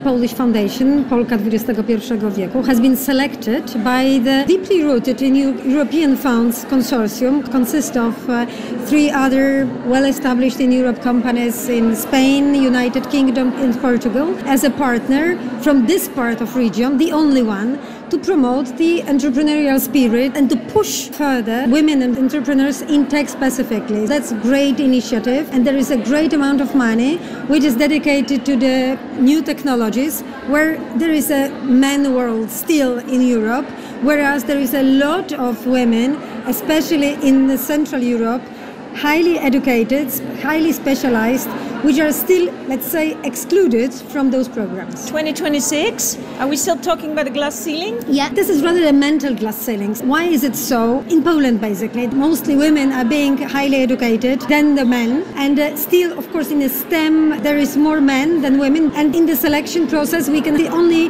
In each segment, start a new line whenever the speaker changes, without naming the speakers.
Polish foundation, Polka XXI wieku, has been selected by the deeply rooted in European funds consortium, consists of 3 other well-established in Europe companies in Spain, United Kingdom and Portugal, as a partner from this part of region, the only one, to promote the entrepreneurial spirit and to push further women and entrepreneurs in tech specifically. That's a great initiative, and there is a great amount of money which is dedicated to the new technologies, where there is a man world still in Europe, whereas there is a lot of women, especially in Central Europe, highly educated, highly specialized, which are still, let's say, excluded from those programs.
2026, are we still talking about the glass ceiling?
Yeah, this is rather a mental glass ceiling. Why is it so? In Poland, basically, mostly women are being highly educated than the men. And still, of course, in the STEM, there is more men than women. And in the selection process, we can see only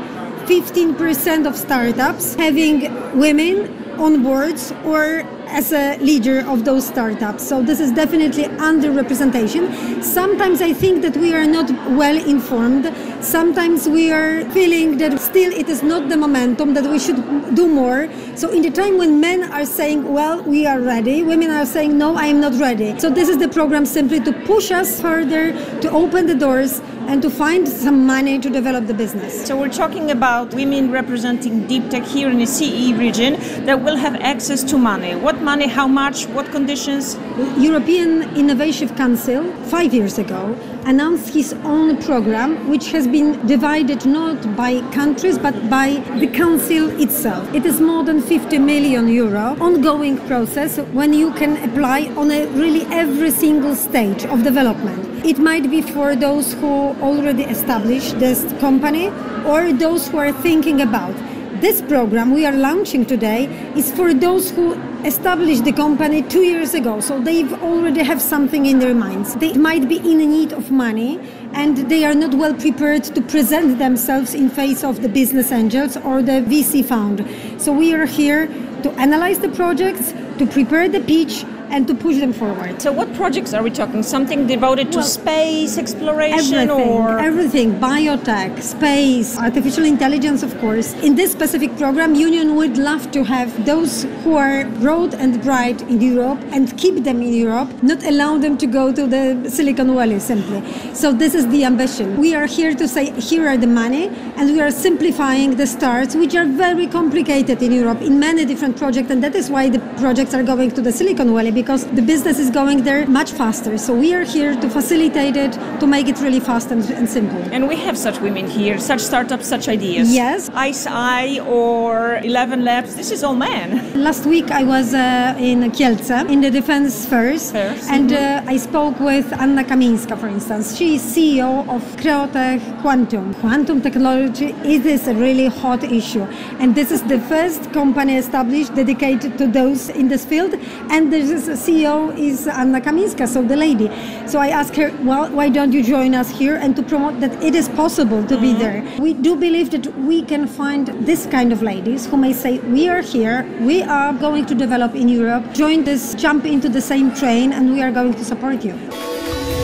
15% of startups having women on boards or as a leader of those startups. So this is definitely underrepresentation. Sometimes I think that we are not well informed. Sometimes we are feeling that still it is not the momentum, that we should do more. So in the time when men are saying, well, we are ready, women are saying, no, I am not ready. So this is the program simply to push us further, to open the doors and to find some money to develop the business.
So we're talking about women representing deep tech here in the CE region that will have access to money. What money, how much, what conditions?
The European Innovation Council 5 years ago announced his own program, which has been divided not by countries but by the council itself. It is more than 50 million euro ongoing process when you can apply on a really every single stage of development. It might be for those who already established this company or those who are thinking about. This program we are launching today is for those who established the company 2 years ago, so they already have something in their minds. They might be in need of money and they are not well prepared to present themselves in face of the business angels or the VC fund. So we are here to analyze the projects, to prepare the pitch, and to push them forward.
So what projects are we talking? Something devoted to space exploration
Everything, biotech, space, artificial intelligence, of course. In this specific program, Union would love to have those who are broad and bright in Europe and keep them in Europe, not allow them to go to the Silicon Valley simply. So this is the ambition. We are here to say, here are the money, and we are simplifying the starts, which are very complicated in Europe in many different projects, and that is why the projects are going to the Silicon Valley, because the business is going there much faster. So we are here to facilitate it, to make it really fast and simple.
And we have such women here, such startups, such ideas.
Yes.
ICEYE or 11 Labs, this is all men.
Last week I was in Kielce, in the defense fairs, and I spoke with Anna Kamińska, for instance. She is CEO of Creotech Quantum. Quantum technology, it is a really hot issue. And this is the first company established dedicated to those in this field. And this is CEO is Anna Kamińska, so the lady. So I asked her, well, why don't you join us here and to promote that it is possible to be there. We do believe that we can find this kind of ladies who may say, we are here, we are going to develop in Europe, join this, jump into the same train, and we are going to support you.